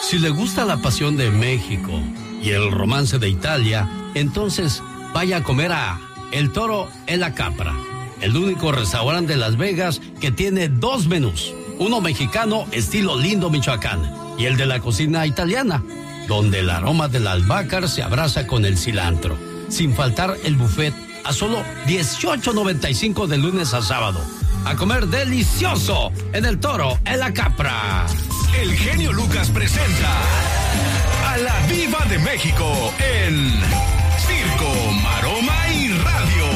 Si le gusta la pasión de México y el romance de Italia, entonces vaya a comer a El Toro en la Capra, el único restaurante de Las Vegas que tiene 2 menús. Uno mexicano estilo Lindo, Michoacán, y el de la cocina italiana, donde el aroma del albahaca se abraza con el cilantro. Sin faltar el buffet a solo $18.95 de lunes a sábado. A comer delicioso en El Toro en la Capra. El genio Lucas presenta a la Diva de México en Circo, Maroma y Radio.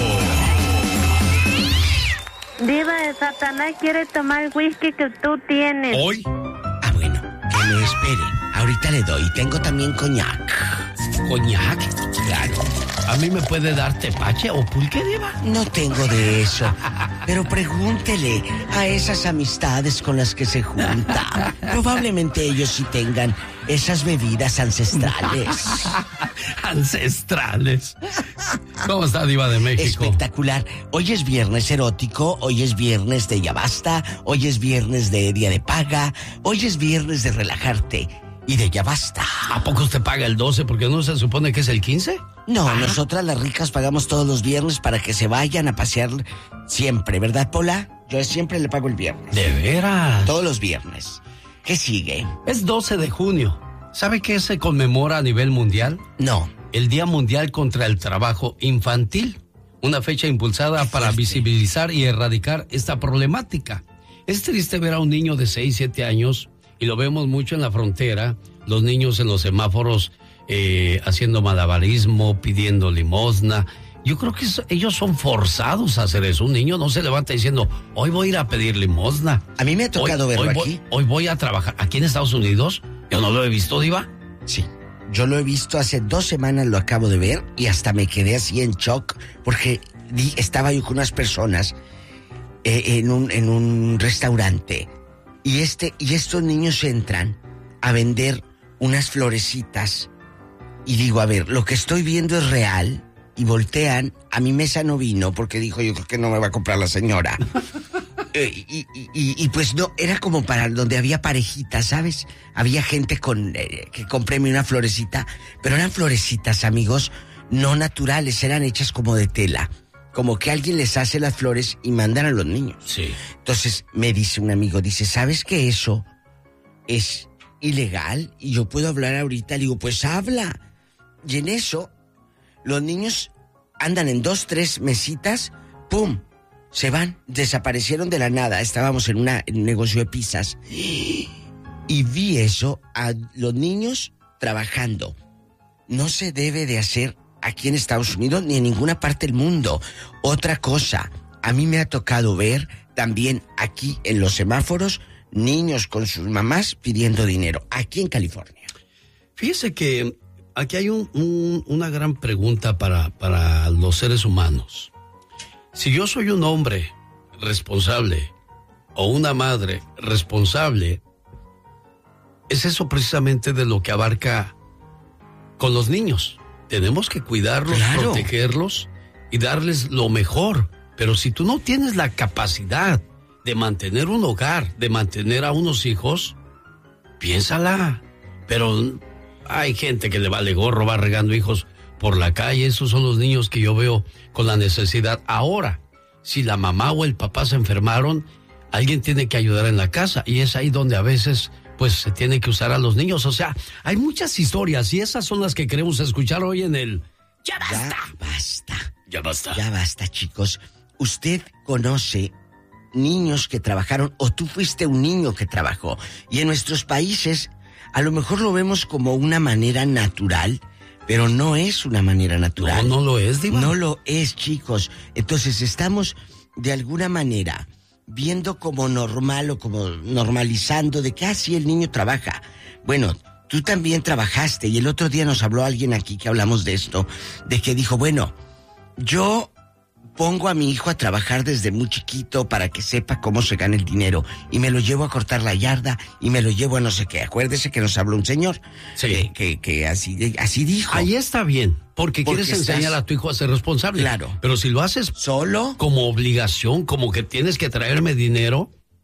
Diva de Satanás quiere tomar el whisky que tú tienes. ¿Hoy? Ah, bueno, que me esperen. Ahorita le doy. Tengo también coñac. ¿Coñac? Claro. ¿A mí me puede dar tepache o pulque, Diva? No tengo de eso. Pero pregúntele a esas amistades con las que se junta. Probablemente ellos sí tengan esas bebidas ancestrales. Ancestrales. ¿Cómo está, Diva de México? Espectacular. Hoy es viernes erótico, hoy es viernes de Ya Basta, hoy es viernes de Día de Paga, hoy es viernes de relajarte y de Ya Basta. ¿A poco usted paga el 12 porque no se supone que es el 15? No, nosotras las ricas pagamos todos los viernes para que se vayan a pasear siempre, ¿verdad, Pola? Yo siempre le pago el viernes. ¿De veras? Todos los viernes. ¿Qué sigue? Es 12 de junio. ¿Sabe qué se conmemora a nivel mundial? No. El Día Mundial contra el Trabajo Infantil. Una fecha impulsada para visibilizar y erradicar esta problemática. Es triste ver a un niño de 6, 7 años, y lo vemos mucho en la frontera, los niños en los semáforos haciendo malabarismo, pidiendo limosna. Yo creo que ellos son forzados a hacer eso. Un niño no se levanta diciendo, hoy voy a ir a pedir limosna. A mí me ha tocado verlo aquí. Hoy voy a trabajar. ¿Aquí en Estados Unidos? Yo no lo he visto, Diva. Sí, yo lo he visto hace 2 semanas, lo acabo de ver, y hasta me quedé así en shock, porque estaba yo con unas personas en un restaurante, y estos niños entran a vender unas florecitas, y digo, a ver, lo que estoy viendo es real, y voltean, a mi mesa no vino, porque dijo, yo creo que no me va a comprar la señora. Y pues no, era como para donde había parejitas, ¿sabes? Había gente que compréme una florecita, pero eran florecitas, amigos, no naturales, eran hechas como de tela. Como que alguien les hace las flores y mandan a los niños. Sí. Entonces me dice un amigo, dice, ¿sabes que eso es ilegal? Y yo puedo hablar ahorita, le digo, pues habla. Y en eso, los niños andan en 2, 3 mesitas, ¡pum!, se van, desaparecieron de la nada. Estábamos en un negocio de pizzas y vi eso, a los niños trabajando. No se debe de hacer aquí en Estados Unidos ni en ninguna parte del mundo. Otra cosa, a mí me ha tocado ver también aquí en los semáforos niños con sus mamás pidiendo dinero, aquí en California. Fíjese que aquí hay una gran pregunta para los seres humanos. Si yo soy un hombre responsable o una madre responsable, es eso precisamente de lo que abarca con los niños. Tenemos que cuidarlos, claro, protegerlos y darles lo mejor. Pero si tú no tienes la capacidad de mantener un hogar, de mantener a unos hijos, piénsala. Pero hay gente que le vale gorro, va regando hijos por la calle. Esos son los niños que yo veo con la necesidad. Ahora, si la mamá o el papá se enfermaron, alguien tiene que ayudar en la casa, y es ahí donde a veces pues se tiene que usar a los niños. O sea, hay muchas historias, y esas son las que queremos escuchar hoy en el Ya Basta. Ya basta. Ya basta. Ya basta, chicos. ¿Usted conoce niños que trabajaron, o tú fuiste un niño que trabajó? Y en nuestros países a lo mejor lo vemos como una manera natural, pero no es una manera natural. No lo es, Diva. No lo es, chicos. Entonces estamos de alguna manera viendo como normal o como normalizando de que así el niño trabaja. Bueno, tú también trabajaste, y el otro día nos habló alguien aquí que hablamos de esto, de que dijo, bueno, yo pongo a mi hijo a trabajar desde muy chiquito para que sepa cómo se gana el dinero, y me lo llevo a cortar la yarda y me lo llevo a no sé qué. Acuérdese que nos habló un señor, sí, que así dijo. Ahí está bien, porque quieres enseñar a tu hijo a ser responsable. Claro. Pero si lo haces solo, como obligación, como que tienes que traerme dinero,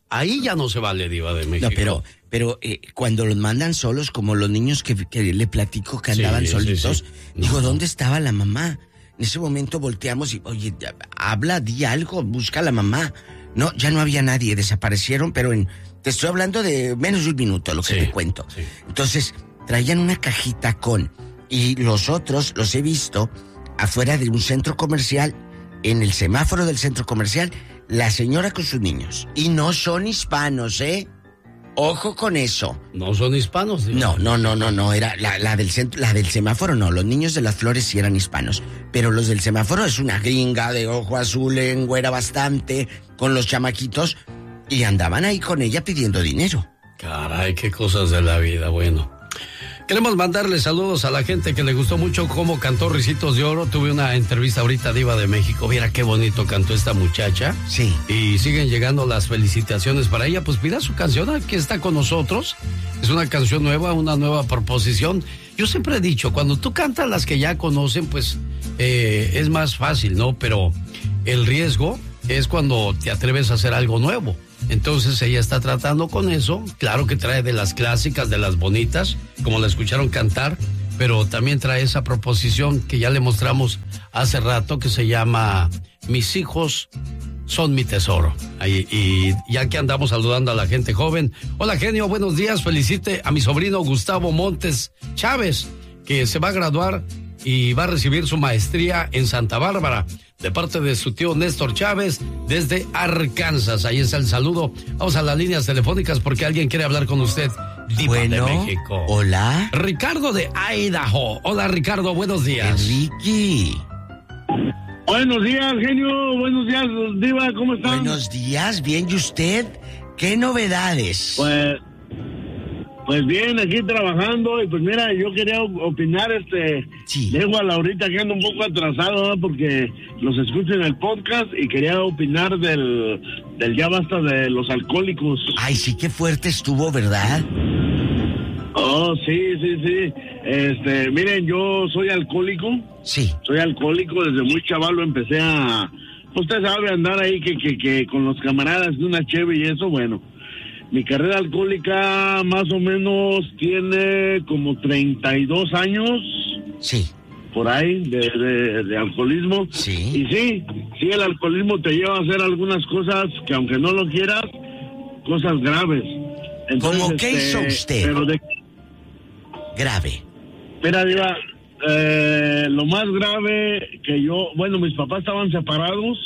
ahí ya no se vale, Diva de México. No, pero cuando los mandan solos, como los niños que le platico que andaban solitos, sí. digo, ¿dónde estaba la mamá? En ese momento volteamos y, oye, habla, di algo, busca a la mamá. No, ya no había nadie, desaparecieron, pero te estoy hablando de menos de un minuto, lo que te cuento. Sí. Entonces, traían una cajita y los otros los he visto afuera de un centro comercial, en el semáforo del centro comercial, la señora con sus niños. Y no son hispanos, ¿eh? Ojo con eso. ¿No son hispanos? No, era la del centro, la del semáforo no, los niños de las flores sí eran hispanos, pero los del semáforo es una gringa de ojo azul, güera bastante, con los chamaquitos, y andaban ahí con ella pidiendo dinero. Caray, qué cosas de la vida, bueno. Queremos mandarle saludos a la gente que le gustó mucho cómo cantó Ricitos de Oro. Tuve una entrevista ahorita, Diva de México. Viera qué bonito cantó esta muchacha. Sí. Y siguen llegando las felicitaciones para ella. Pues mira su canción, aquí está con nosotros. Es una canción nueva, una nueva proposición. Yo siempre he dicho, cuando tú cantas las que ya conocen, pues es más fácil, ¿no? Pero el riesgo es cuando te atreves a hacer algo nuevo. Entonces ella está tratando con eso. Claro que trae de las clásicas, de las bonitas, como la escucharon cantar, pero también trae esa proposición que ya le mostramos hace rato, que se llama Mis hijos son mi tesoro. Y ya que andamos saludando a la gente joven, hola genio, buenos días, felicite a mi sobrino Gustavo Montes Chávez, que se va a graduar y va a recibir su maestría en Santa Bárbara, de parte de su tío Néstor Chávez, desde Arkansas. Ahí está el saludo. Vamos a las líneas telefónicas porque alguien quiere hablar con usted. Diva de México. Hola. Ricardo de Idaho. Hola, Ricardo, buenos días. Enrique. Buenos días, genio. Buenos días, Diva. ¿Cómo están? Buenos días, bien. ¿Y usted? ¿Qué novedades? Pues bien, aquí trabajando. Y pues mira, yo quería opinar, Sí. Dejo a Laurita que anda un poco atrasado, ¿no? Porque los escucho en el podcast y quería opinar del ya basta de los alcohólicos. Ay, sí, qué fuerte estuvo, ¿verdad? Oh, sí. Miren, yo soy alcohólico. Sí. Soy alcohólico, desde muy chaval lo empecé a... Usted sabe, andar ahí que con los camaradas de una cheve y eso, bueno. Mi carrera alcohólica más o menos tiene como 32 años. Sí. Por ahí, de alcoholismo. Sí. Y sí, el alcoholismo te lleva a hacer algunas cosas que aunque no lo quieras, cosas graves. Entonces, ¿Cómo qué hizo usted? Pero grave. Mira, Diva, lo más grave que bueno, mis papás estaban separados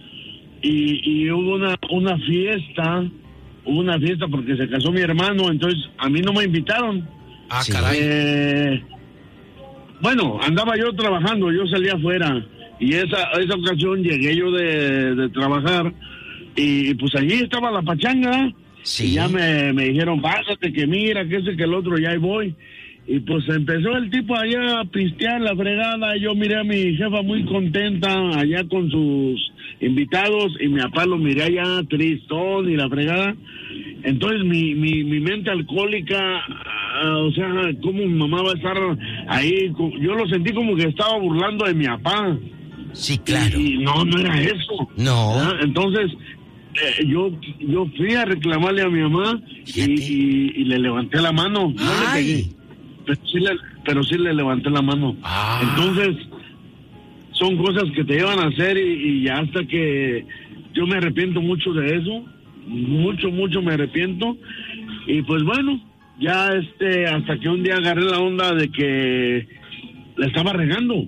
y hubo una fiesta. Hubo una fiesta porque se casó mi hermano, entonces a mí no me invitaron. Ah, caray. Bueno, andaba yo trabajando, yo salía afuera. Y esa ocasión llegué yo de trabajar y pues allí estaba la pachanga. Sí. Y ya me dijeron, pásate, que mira, que ese, que el otro, ya ahí voy. Y pues empezó el tipo allá a pistear la fregada. Yo miré a mi jefa muy contenta allá con sus invitados y mi papá lo miré allá tristón y la fregada. Entonces mi mente alcohólica, o sea, ¿cómo mi mamá va a estar ahí? Yo lo sentí como que estaba burlando de mi papá. Sí, claro. Y no era eso. No. ¿Ah? Entonces yo fui a reclamarle a mi mamá y le levanté la mano. No le pegué, pero sí le levanté la mano. Entonces son cosas que te llevan a hacer y ya hasta que yo me arrepiento mucho de eso, mucho me arrepiento. Y pues bueno, ya hasta que un día agarré la onda de que la estaba regando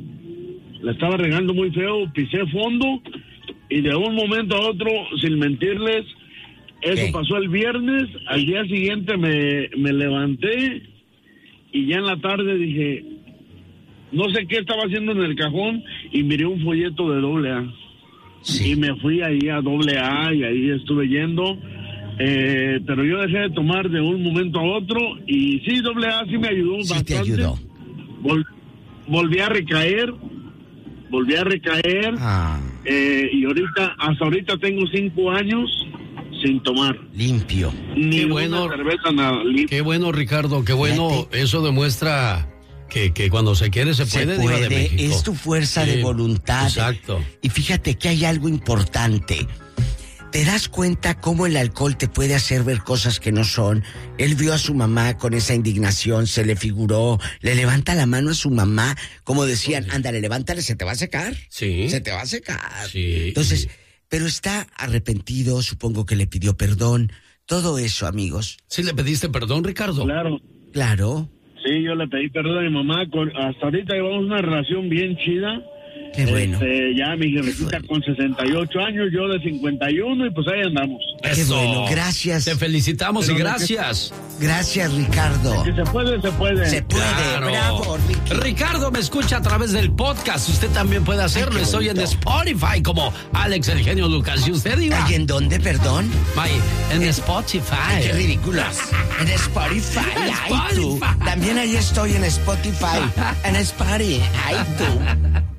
muy feo, pisé fondo y de un momento a otro, sin mentirles, eso pasó el viernes. Al día siguiente me levanté y ya en la tarde dije, no sé qué estaba haciendo en el cajón y miré un folleto de AA. Sí. Y me fui ahí a AA y ahí estuve yendo. Pero yo dejé de tomar de un momento a otro y sí, AA sí me ayudó bastante. Te ayudó. Volví a recaer. Y hasta ahorita tengo 5 años sin tomar. Limpio. Ni qué una bueno, cerveza, nada. Limpio. Qué bueno, Ricardo, qué bueno. Eso demuestra que cuando se quiere se puede. Diva de México. Es tu fuerza de voluntad. Exacto. Y fíjate que hay algo importante. ¿Te das cuenta cómo el alcohol te puede hacer ver cosas que no son? Él vio a su mamá con esa indignación, se le figuró, le levanta la mano a su mamá, como decían, ándale, levántale, se te va a secar. Sí. Se te va a secar. Sí. Entonces, pero está arrepentido, supongo que le pidió perdón, todo eso, amigos. ¿Sí le pediste perdón, Ricardo? Claro. Claro. Sí, yo le pedí perdón a mi mamá. Hasta ahorita llevamos una relación bien chida. Qué bueno. Ya mi jefecita con 68 años, yo de 51 y pues ahí andamos. Qué Eso. bueno, gracias. Te felicitamos. Pero y no, gracias. Gracias, Ricardo. Si se puede, se puede. Se puede, Claro. bravo, Ricky. Ricardo me escucha a través del podcast. Usted también puede hacerlo. Ay, qué Estoy en bonito. Spotify como Alex el Genio Lucas. ¿Y usted iba? ¿Y en dónde, perdón? En Spotify. Ay, qué ridículos. En Spotify. Ay, tú. Spotify. También ahí estoy en Spotify. En Spotify. Ay, tú.